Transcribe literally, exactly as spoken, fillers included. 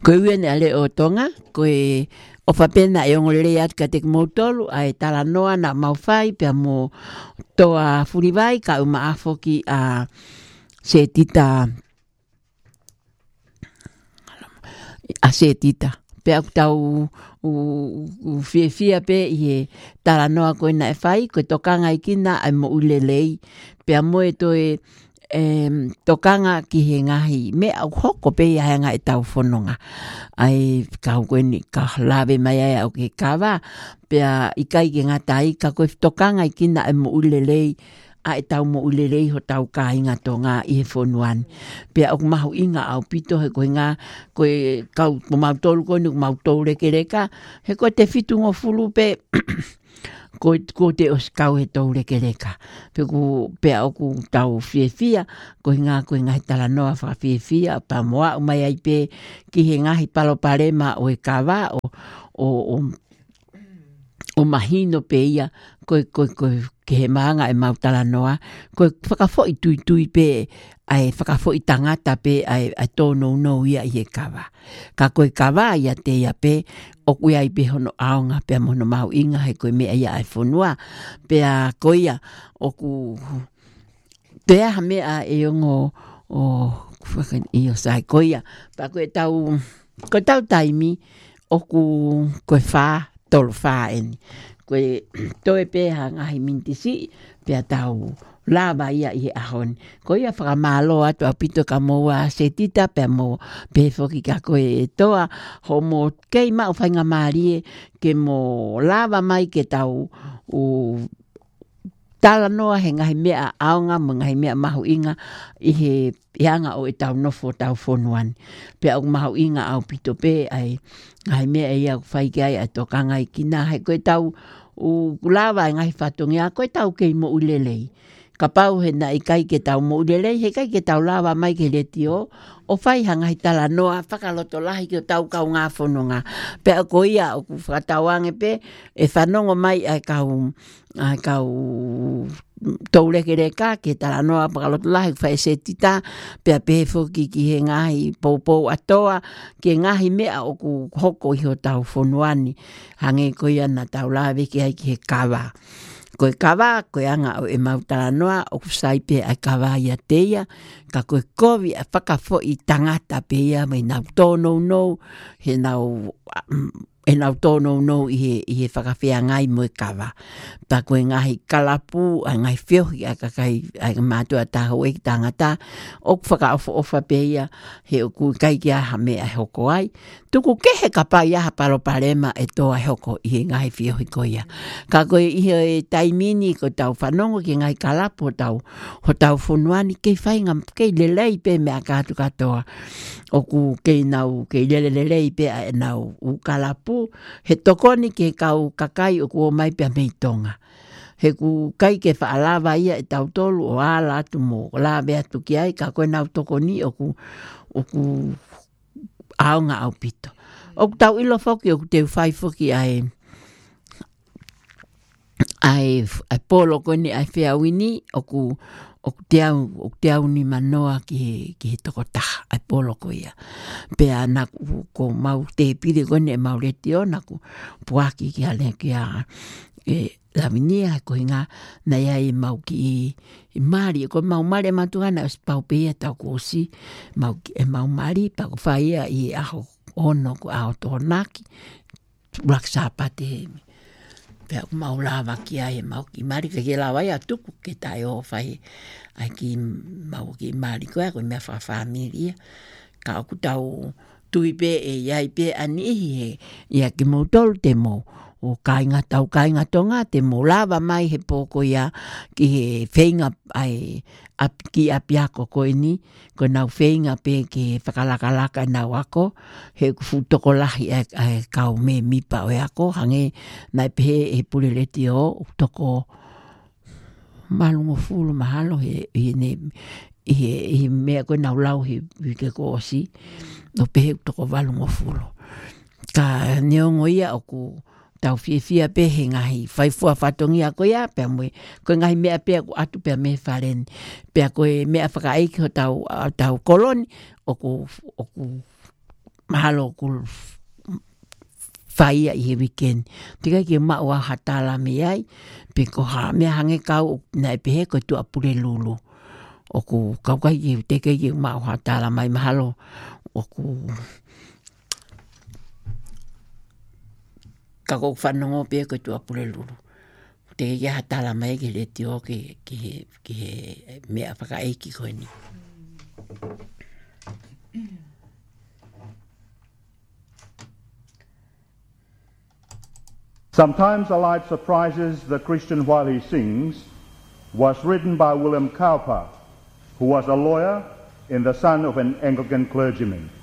Koe uene ale o tonga, koe o whapena e ongolele atu ka te kimoutolu, ai tala noa na mauwhai, pia mo toa furiwai, ka uma afoki a se tita, a se tita. Pea kutau u fia fia pe i tala noa koe na e whai, koe tokanga ikina ai mo ulelei, pea moe toe Um, tokanga ki he ngahi me au hoko pe ia hanga e tau whanonga ai kau koe ni ka lawe mai ai au ke kawa pea ikai ke ngatai ka koe tokanga i kina e mo ulelei a e tau mo ulelei ho tau ka inga to ngā i he whonuan pea au mahu inga au pito he koe ngā koe kau mo mautolu koe nuk mautolu reke reka he koe te fitu ngo fulu pe ko ko te oskau he tau reke reka. Pe ku pea oku tau fie fia, ko ngā ko ngā tala noa wha fie fia, pa moa umai ai pe ki he ngahi palo parema o e kawa o, o, o, o mahino pe ia, ko ko ko ke he maanga e mau tala noa, ko whakafo i tui tui pe ai whakafo i tangata pe ai, ai tōno no ia i he kawa. Ka koe kawa ia te ia pe, o koe ai pe hono aonga pea mono mau inga he koe mea ia ai whonua pea koe ia o ku te aha mea e ongo o whakan i o sai koe ia pa koe tau koe tau taimi o ku koe wha tolu wha eni koe toe pe ha ngahi mintisi pea tau lava ia i ahon. Ko ia whakamalo atu a pito ka moa se tita pe mo pe foki ka koe e toa ho mo kei mau whainga maarie ke mo lava mai ke tau u tala noa he ngahi mea aonga mo ngahi mea mahu inga i he ianga o e tau nofo tau whonuan. Pe au mahu inga au pito pe ai ngahi mea ia whaike ai a tokanga i kina he koe tau u lava e ngahi whatongi a koe tau kei mo ulelei. Ka pau he na ikai ke tau mo ulelei, he kai ke tau lava mai ke leti o, o whai hanga hi tala noa, whakaloto lahi ke tau kau ngā whanonga. Pe a ko ia, o ku whakatauange pe, e whanongo mai ai kau, ai kau taureke reka, ke tala noa, whakaloto lahi, whai se tita, pe a pefoki ki he ngahi poupou atoa, ke ngahi mea o ku hoko i ho tau whonuani. Hange ko ia na tau lawe ki ai ki he kawa. Koe kawa, koe anga o e mautara noa, o kusai pe ai kawa ia teia, ka koe kovi a whakafo i tangata pe ia, mai nau tōnou nou, he nau, e nau tōnou nou i he, i he whakawhia ngai mo e kawa. Pa koe ngahi kalapu, ai ngai whiohi, ai kakai, ai mātua taho e ki tangata, o whakaofo ofa pe ia, he o kui kai ki aha me ai hoko ai, tuku kehe ka pai aha palo parema e toa hoko i he ngai whiohi ko ia. Ka koe i he taimini ko tau whanongo ki ngai kalapu o tau, ho tau whonuani kei whainga, kei lelei pe mea kātu katoa, o ku kei nau, kei lelelei pe a nau u kalapu, he tokoni ke kau kakai o ku o mai pe a meitonga. He ku kai ke whaalawa ia e tau tolu o ala atu mo, lawe atu ki ai, ka koe nau tokoni o ku, o ku aonga au pito. O ku tau ilo foki o ku te whai foki ai, ai, ai polo koe ni ai whiawini, o ku, o ku te au, o ku te au ni manoa ki he, ki he toko taha, ai polo koe ia. Pea naku ko mau te pire koe ni e mau reti o, naku puaki ki hale ki a e laminia ko hinga na ia i mau ki i, i mari, ko mau mari e matungana o spau pe ia tau kosi, mau ki e mau mari, pa ko whaia i aho ono ko aho tohonaki, laksa pate hemi. Pea ku mau lava ki ai e mau ki mari, ka ke lawa ia tuku ke tai o whai, ai ki mau ki mari koe, koe mea whawhamiria, ka aku tau tui pe e iai pe anihi he, ia ki mau tolu te mau, o kainga tau kainga tonga te mo lava mai he poko ia ki he whainga ai ap, ki apiako koe ni ko nau whainga pe ki whakalakalaka nau ako he futoko lahi ai, ai kau me mipa o ako hange nai pe he puleleti o toko malungo fulu mahalo he, he ne he, he mea koe nau lau he wike ko osi no pe he toko valungo fulu ka neongo ia o ku tau fia fia pe he ngahi whai fua whatongi a koe a pia mwe koe ngahi mea pia ku atu pia me wharen pia koe mea whakaiki ho tau, tau koloni o ku, o ku mahalo kul whaia i he weekend. Tika ki maua hatala me ai, pe ko ha mea hange kau na e pehe ko tu apure lulu. O ku kaukai i teke i maua hatala mai mahalo o ku kako whanongo pe ko tu apure lulu. Teke i hatala mai ki le tio ki, ki, ki he mea whakaeki koe ni. Sometimes the Light Surprises the Christian While He Sings was written by William Cowper, who was a lawyer and the son of an Anglican clergyman.